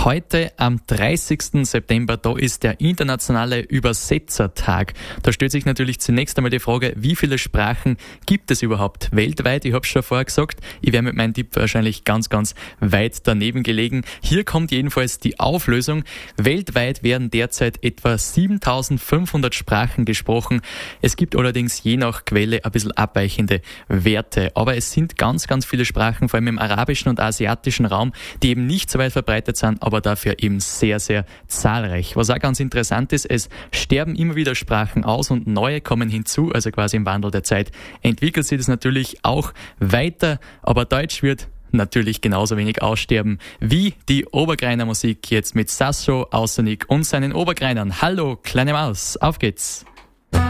Heute am 30. September, da ist der internationale Übersetzertag. Da stellt sich natürlich zunächst einmal die Frage, wie viele Sprachen gibt es überhaupt weltweit? Ich habe es schon vorher gesagt, ich wäre mit meinem Tipp wahrscheinlich ganz weit daneben gelegen. Hier kommt jedenfalls die Auflösung. Weltweit werden derzeit etwa 7500 Sprachen gesprochen. Es gibt allerdings je nach Quelle ein bisschen abweichende Werte. Aber es sind ganz viele Sprachen, vor allem im arabischen und asiatischen Raum, die eben nicht so weit verbreitet sind, aber dafür eben sehr zahlreich. Was auch ganz interessant ist, es sterben immer wieder Sprachen aus und neue kommen hinzu, also quasi im Wandel der Zeit entwickelt sich das natürlich auch weiter, aber Deutsch wird natürlich genauso wenig aussterben wie die Obergreiner Musik jetzt mit Sasso, Außernick und seinen Obergreinern. Hallo, kleine Maus, auf geht's!